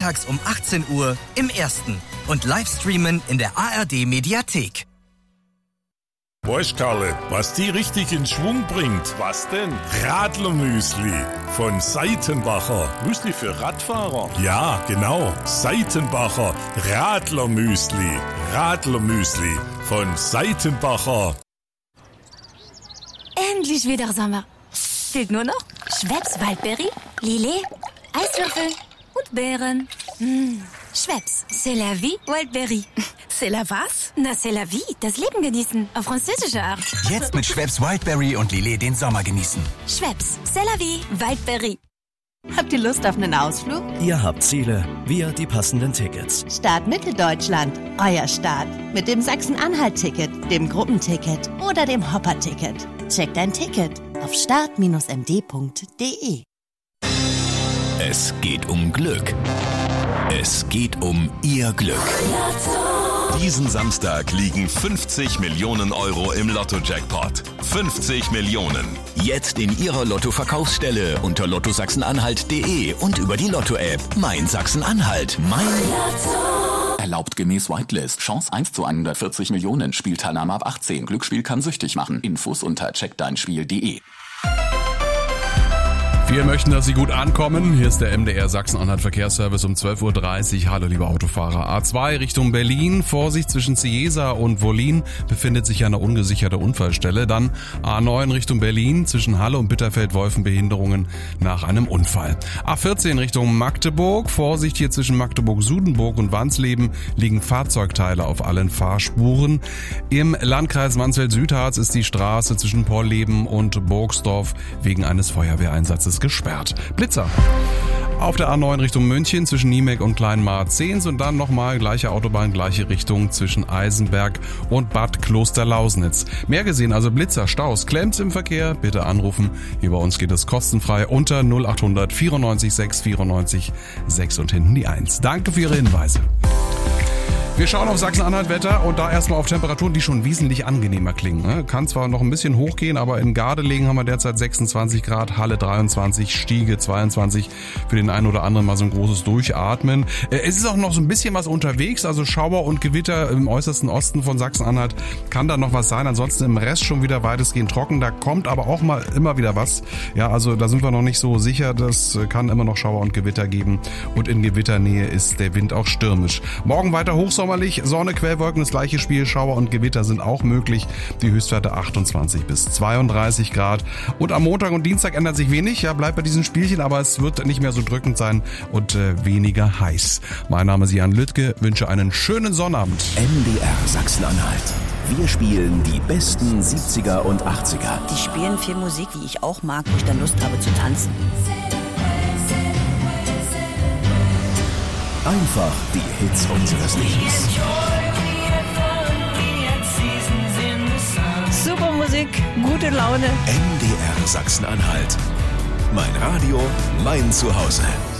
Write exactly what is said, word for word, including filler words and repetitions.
sonntags um achtzehn Uhr im Ersten und Livestreamen in der A R D-Mediathek. Weißt, Karle, was die richtig in Schwung bringt? Was denn? Radlermüsli von Seitenbacher. Müsli für Radfahrer? Ja, genau. Seitenbacher Radlermüsli. Radlermüsli von Seitenbacher. Endlich wieder Sommer. Fehlt nur noch Schweppes Waldbeere, Lillet, Eiswürfel und Beeren. Mmh. Schweppes, c'est la vie, Wildberry. C'est la was? Na, c'est la vie, das Leben genießen, auf französische Art. Jetzt mit Schweppes Wildberry und Lillet den Sommer genießen. Schweppes, c'est la vie, Wildberry. Habt ihr Lust auf einen Ausflug? Ihr habt Ziele, wir die passenden Tickets. Start Mitteldeutschland, euer Start. Mit dem Sachsen-Anhalt-Ticket, dem Gruppenticket oder dem Hopper-Ticket. Checkt dein Ticket auf start Bindestrich m d punkt d e. Es geht um Glück. Es geht um Ihr Glück. Diesen Samstag liegen fünfzig Millionen Euro im Lotto-Jackpot. fünfzig Millionen. Jetzt in Ihrer Lotto-Verkaufsstelle unter lotto sachsen-anhalt punkt de und über die Lotto-App. Mein Sachsen-Anhalt. Mein Lotto. Erlaubt gemäß Whitelist. Chance eins zu hundertvierzig Millionen. Spielteilnahme ab achtzehn. Glücksspiel kann süchtig machen. Infos unter check dein spiel punkt de. Wir möchten, dass Sie gut ankommen. Hier ist der M D R Sachsen-Anhalt Verkehrsservice um zwölf Uhr dreißig. Hallo, liebe Autofahrer. A zwei Richtung Berlin. Vorsicht, zwischen Cieza und Wollin befindet sich eine ungesicherte Unfallstelle. Dann A neun Richtung Berlin. Zwischen Halle und Bitterfeld-Wolfen Behinderungen nach einem Unfall. A vierzehn Richtung Magdeburg. Vorsicht, hier zwischen Magdeburg-Sudenburg und Wansleben liegen Fahrzeugteile auf allen Fahrspuren. Im Landkreis Mansfeld-Südharz ist die Straße zwischen Polleben und Burgsdorf wegen eines Feuerwehreinsatzes gesperrt. Blitzer. Auf der A neun Richtung München zwischen Niemek und Kleinmarzens und dann nochmal gleiche Autobahn, gleiche Richtung zwischen Eisenberg und Bad Klosterlausnitz. Mehr gesehen, also Blitzer, Staus, Klemms im Verkehr, bitte anrufen. Hier bei uns geht es kostenfrei unter null acht hundert vierundneunzig sechs vierundneunzig sechs und hinten die eins. Danke für Ihre Hinweise. Wir schauen auf Sachsen-Anhalt-Wetter und da erstmal auf Temperaturen, die schon wesentlich angenehmer klingen. Kann zwar noch ein bisschen hochgehen, aber in Gardelegen haben wir derzeit sechsundzwanzig Grad, Halle dreiundzwanzig, Stiege zweiundzwanzig. Für den einen oder anderen mal so ein großes Durchatmen. Es ist auch noch so ein bisschen was unterwegs, also Schauer und Gewitter im äußersten Osten von Sachsen-Anhalt kann da noch was sein. Ansonsten im Rest schon wieder weitestgehend trocken. Da kommt aber auch mal immer wieder was. Ja, also da sind wir noch nicht so sicher. Das kann immer noch Schauer und Gewitter geben. Und in Gewitternähe ist der Wind auch stürmisch. Morgen weiter Hochsommer. Sonne, Quellwolken, das gleiche Spiel, Schauer und Gewitter sind auch möglich. Die Höchstwerte achtundzwanzig bis zweiunddreißig Grad. Und am Montag und Dienstag ändert sich wenig, ja, bleibt bei diesen Spielchen, aber es wird nicht mehr so drückend sein und äh, weniger heiß. Mein Name ist Jan Lüttke, wünsche einen schönen Sonnabend. M D R Sachsen-Anhalt. Wir spielen die besten siebziger und achtziger. Die spielen viel Musik, die ich auch mag, wo ich dann Lust habe zu tanzen. Einfach die Hits unseres Lebens. Super Musik, gute Laune. M D R Sachsen-Anhalt. Mein Radio, mein Zuhause.